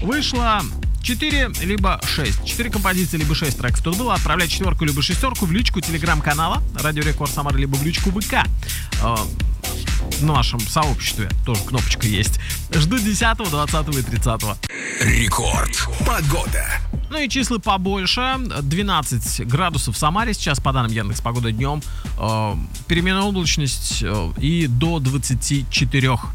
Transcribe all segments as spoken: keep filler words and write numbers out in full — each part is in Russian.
Вышло четыре либо шесть. четыре композиции, либо шесть треков. Тут было. Отправлять четверку либо шестерку в личку телеграм-канала Радио Рекорд Самара, либо в личку ВК. В нашем сообществе тоже кнопочка есть. Жду десятого, двадцатого и тридцатого. Рекорд. Погода. Ну и числа побольше. двенадцать градусов в Самаре сейчас, по данным Яндекс.Погода, днем. Э, переменная облачность э, и до двадцати четырёх.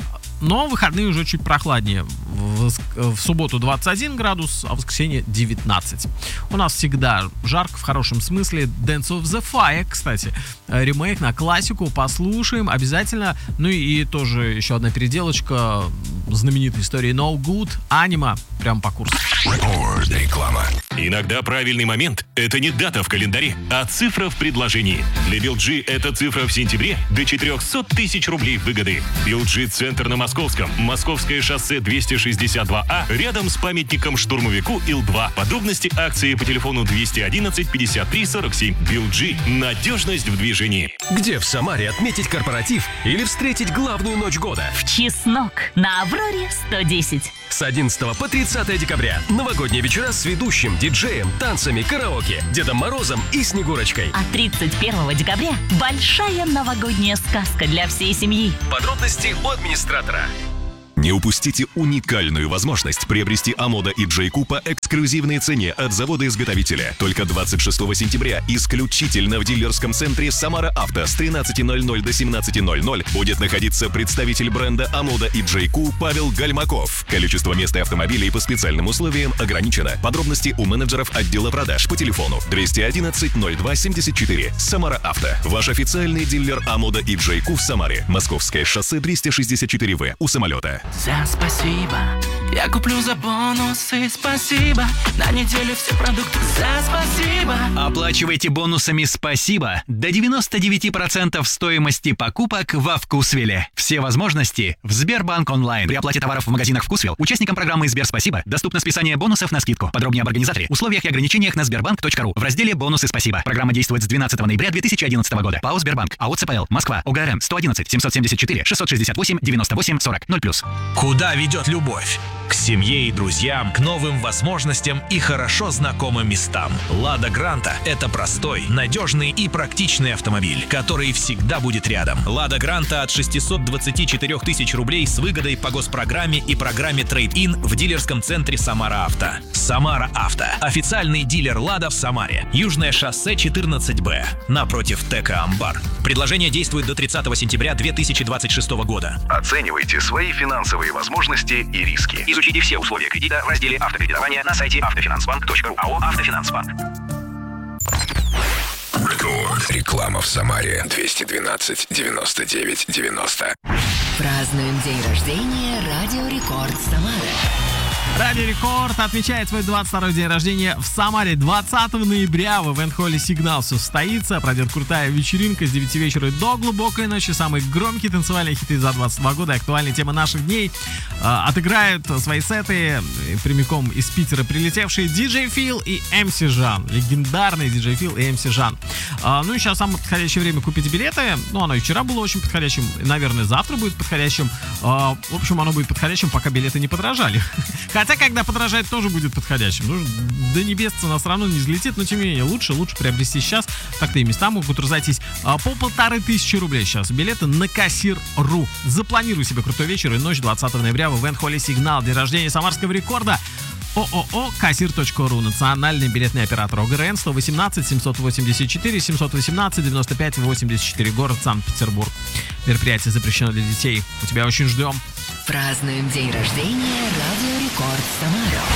Но выходные уже чуть прохладнее. В, в субботу двадцать один градус, а в воскресенье девятнадцать. У нас всегда жарко в хорошем смысле. Dance of the Fire, кстати, ремейк на классику. Послушаем обязательно. Ну и тоже еще одна переделочка знаменитой истории No Good, аниме, прям по курсу. Рекорд. Реклама. Иногда правильный момент – это не дата в календаре, а цифра в предложении. Для би эл джи это цифра в сентябре до четыреста тысяч рублей выгоды. би эл джи Центр на Московском. Московское шоссе двести шестьдесят два А, рядом с памятником штурмовику Ил два. Подробности акции по телефону двести одиннадцать пятьдесят три сорок семь. би эл джи – надежность в движении. Где в Самаре отметить корпоратив или встретить главную ночь года? В Чеснок на Авроре сто десять. С одиннадцатого по тридцатое декабря. Новогодние вечера с ведущим, диджеем, танцами, караоке, Дедом Морозом и Снегурочкой. А тридцать первого декабря большая новогодняя сказка для всей семьи. Подробности у администратора. Не упустите уникальную возможность приобрести Амода и Джейку по эксклюзивной цене от завода-изготовителя. Только двадцать шестого сентября исключительно в дилерском центре Самара Авто с тринадцати ноль-ноль до семнадцати ноль-ноль будет находиться представитель бренда Амода и Джейку Павел Гальмаков. Количество мест и автомобилей по специальным условиям ограничено. Подробности у менеджеров отдела продаж по телефону двести одиннадцать ноль два семьдесят четыре. Самара Авто. Ваш официальный дилер Амода и Джейку в Самаре. Московское шоссе двести шестьдесят четыре В у самолета. За спасибо, я куплю за бонусы, спасибо. На неделю все продукты за спасибо. Оплачивайте бонусами «Спасибо» до девяноста девяти процентов стоимости покупок во Вкусвилле. Все возможности в Сбербанк онлайн. При оплате товаров в магазинах Вкусвилл участникам программы Сбер Спасибо доступно списание бонусов на скидку. Подробнее об организаторе, условиях и ограничениях на сбербанк точка ру в разделе «Бонусы Спасибо». Программа действует с двенадцатого ноября две тысячи одиннадцатого года. ПАО «Сбербанк». АО ЦПЛ. Москва. ОГРН сто одиннадцать семьсот семьдесят четыре шестьсот шестьдесят восемь девяносто восемь сорок ноль плюс. Куда ведет любовь? К семье и друзьям, к новым возможностям и хорошо знакомым местам. Лада Гранта – это простой, надежный и практичный автомобиль, который всегда будет рядом. Лада Гранта от шестисот двадцати четырёх тысяч рублей с выгодой по госпрограмме и программе Трейд-ин в дилерском центре Самара Авто. Самара Авто – официальный дилер Лада в Самаре. Южное шоссе четырнадцать Б, напротив ТЭКа Амбар. Предложение действует до тридцатого сентября две тысячи двадцать шестого года. Оценивайте свои финансовые возможности и риски. Изучите все условия кредита в разделе «Автокредитование» на сайте автофинансбанк точка ру. АО «Автофинансбанк». Рекорд. Реклама в Самаре. двести двенадцать девяносто девять девяносто. Празднуем день рождения Радио Рекорд Самара. Радио Рекорд отмечает свой двадцать второй день рождения в Самаре. двадцатого ноября в ивент-холле «Сигнал» все состоится. Пройдет крутая вечеринка с девяти вечера до глубокой ночи. Самые громкие танцевальные хиты за двадцать два года и актуальные темы наших дней. Э, отыграют свои сеты прямиком из Питера прилетевшие диджей Фил и эм си Жан. Легендарный диджей Фил и эм си Жан. Э, ну и сейчас самое подходящее время купить билеты. Ну, оно и вчера было очень подходящим. И, наверное, завтра будет подходящим. Э, в общем, оно будет подходящим, пока билеты не подорожали. Хотя, когда подорожает, тоже будет подходящим. Ну, до небес цена все равно не взлетит, но тем не менее, лучше, лучше приобрести сейчас. Так-то и места могут разойтись а, по полторы тысячи рублей сейчас. Билеты на кассир точка ру. Запланируй себе крутой вечер и ночь двадцатого ноября в ивент-холле «Сигнал». День рождения самарского рекорда. ООО «Кассир точка ру». Национальный билетный оператор. ОГРН сто восемнадцать семьсот восемьдесят четыре семьсот восемнадцать девяносто пять восемьдесят четыре. Город Санкт-Петербург. Мероприятие запрещено для детей. У тебя очень ждем. Празднуем день рождения Радио Рекорд Самара.